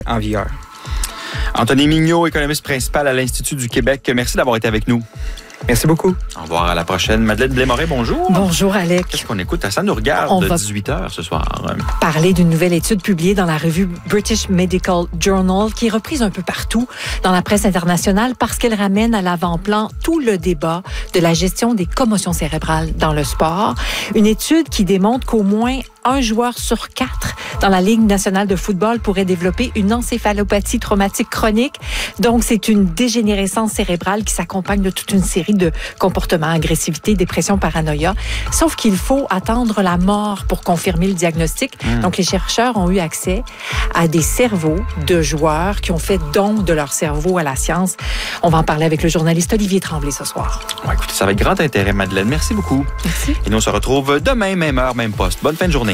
en vigueur. Anthony Mignot, économiste principal à l'Institut du Québec. Merci d'avoir été avec nous. Merci beaucoup. Au revoir, à la prochaine. Madeleine Blais-Morin, bonjour. Bonjour, Alec. Qu'est-ce qu'on écoute? Ça nous regarde de 18h ce soir. Parler d'une nouvelle étude publiée dans la revue British Medical Journal qui est reprise un peu partout dans la presse internationale parce qu'elle ramène à l'avant-plan tout le débat de la gestion des commotions cérébrales dans le sport. Une étude qui démontre qu'au moins un joueur sur 4 dans la Ligue nationale de football pourrait développer une encéphalopathie traumatique chronique. Donc, c'est une dégénérescence cérébrale qui s'accompagne de toute une série de comportements, agressivité, dépression, paranoïa. Sauf qu'il faut attendre la mort pour confirmer le diagnostic. Donc, les chercheurs ont eu accès à des cerveaux de joueurs qui ont fait don de leur cerveau à la science. On va en parler avec le journaliste Olivier Tremblay ce soir. Ouais, écoutez, ça va être grand intérêt, Madeleine. Merci beaucoup. Merci. Et nous, on se retrouve demain, même heure, même poste. Bonne fin de journée.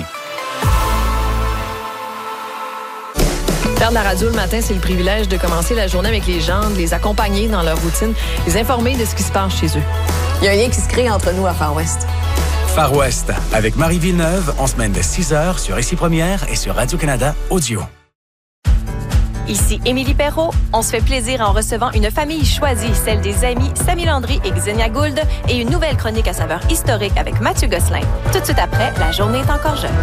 Faire de la radio le matin, c'est le privilège de commencer la journée avec les gens, de les accompagner dans leur routine, les informer de ce qui se passe chez eux. Il y a un lien qui se crée entre nous à Far West. Far West, avec Marie Villeneuve, en semaine de 6h sur Ici Première et sur Radio-Canada Audio. Ici Émilie Perrault. On se fait plaisir en recevant une famille choisie, celle des amis Samy Landry et Xenia Gould, et une nouvelle chronique à saveur historique avec Mathieu Gosselin. Tout de suite après, la journée est encore jeune.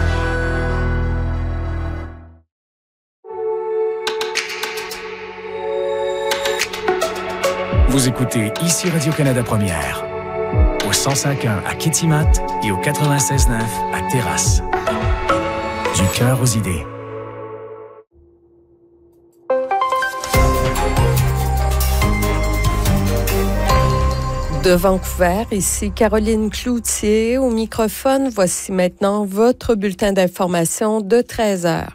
Vous écoutez Ici Radio-Canada Première, au 105.1 à Kitimat et au 96.9 à Terrasse. Du cœur aux idées. De Vancouver, ici Caroline Cloutier au microphone. Voici maintenant votre bulletin d'information de 13h.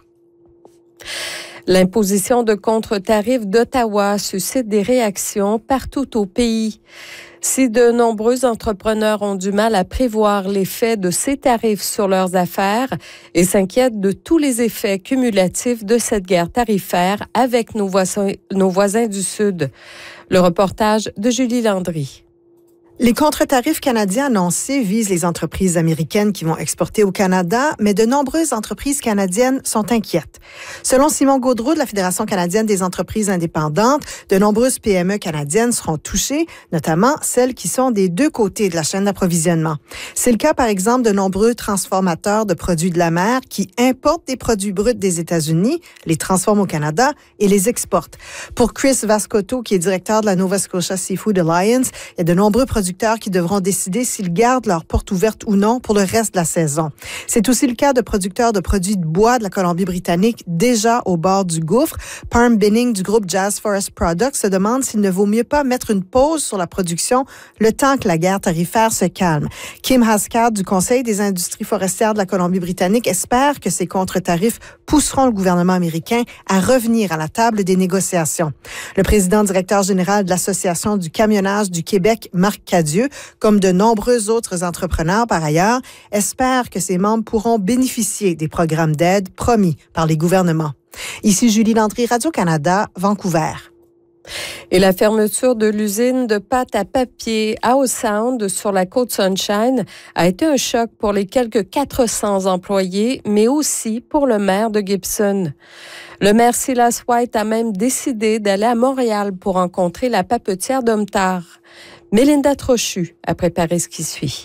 L'imposition de contre-tarifs d'Ottawa suscite des réactions partout au pays. Si de nombreux entrepreneurs ont du mal à prévoir l'effet de ces tarifs sur leurs affaires et s'inquiètent de tous les effets cumulatifs de cette guerre tarifaire avec nos voisins du Sud. Le reportage de Julie Landry. Les contre-tarifs canadiens annoncés visent les entreprises américaines qui vont exporter au Canada, mais de nombreuses entreprises canadiennes sont inquiètes. Selon Simon Gaudreault de la Fédération canadienne des entreprises indépendantes, de nombreuses PME canadiennes seront touchées, notamment celles qui sont des deux côtés de la chaîne d'approvisionnement. C'est le cas, par exemple, de nombreux transformateurs de produits de la mer qui importent des produits bruts des États-Unis, les transforment au Canada et les exportent. Pour Chris Vascotto, qui est directeur de la Nova Scotia Seafood Alliance, il y a de nombreux producteurs qui devront décider s'ils gardent leur porte ouverte ou non pour le reste de la saison. C'est aussi le cas de producteurs de produits de bois de la Colombie-Britannique déjà au bord du gouffre. Parm Binning du groupe Jazz Forest Products se demande s'il ne vaut mieux pas mettre une pause sur la production le temps que la guerre tarifaire se calme. Kim Haskard du Conseil des industries forestières de la Colombie-Britannique espère que ces contre-tarifs pousseront le gouvernement américain à revenir à la table des négociations. Le président directeur général de l'Association du camionnage du Québec, Marc Cadieux, comme de nombreux autres entrepreneurs par ailleurs, espère que ses membres pourront bénéficier des programmes d'aide promis par les gouvernements. Ici Julie Landry, Radio-Canada, Vancouver. Et la fermeture de l'usine de pâte à papier Howe Sound sur la côte Sunshine a été un choc pour les quelques 400 employés, mais aussi pour le maire de Gibson. Le maire Silas White a même décidé d'aller à Montréal pour rencontrer la papetière Domtar. Mélinda Trochu a préparé ce qui suit.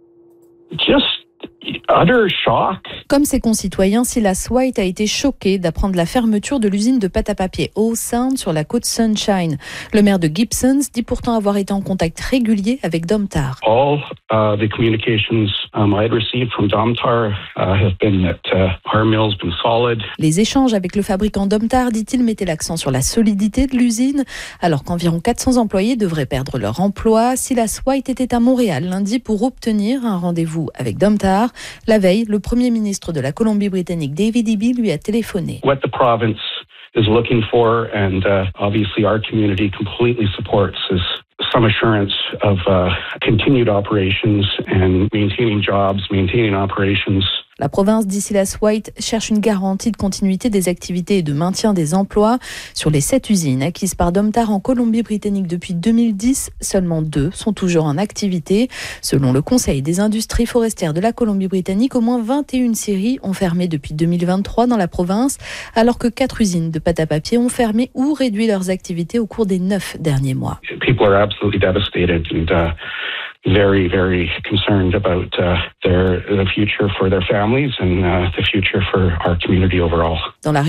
Utter shock. Comme ses concitoyens, Silas White a été choqué d'apprendre la fermeture de l'usine de pâte à papier Howe Sound sur la côte Sunshine. Le maire de Gibson dit pourtant avoir été en contact régulier avec Domtar. All the communications I had received from Domtar have been that our mill's been solid. Les échanges avec le fabricant Domtar, dit-il, mettaient l'accent sur la solidité de l'usine, alors qu'environ 400 employés devraient perdre leur emploi. Silas White était à Montréal lundi pour obtenir un rendez-vous avec Domtar. La veille, le premier ministre de la Colombie-Britannique, David Eby, lui a téléphoné. What the province is looking for, and obviously our community completely supports, is some assurance of continued operations and maintaining jobs, maintaining operations La province d'Isilas-White cherche une garantie de continuité des activités et de maintien des emplois. Sur les 7 usines acquises par Domtar en Colombie-Britannique depuis 2010, seulement 2 sont toujours en activité. Selon le Conseil des industries forestières de la Colombie-Britannique, au moins 21 scieries ont fermé depuis 2023 dans la province, alors que 4 usines de pâte à papier ont fermé ou réduit leurs activités au cours des 9 derniers mois. People are absolutely devastated and very, very concerned about the future for their families and the future for our community overall. Dans la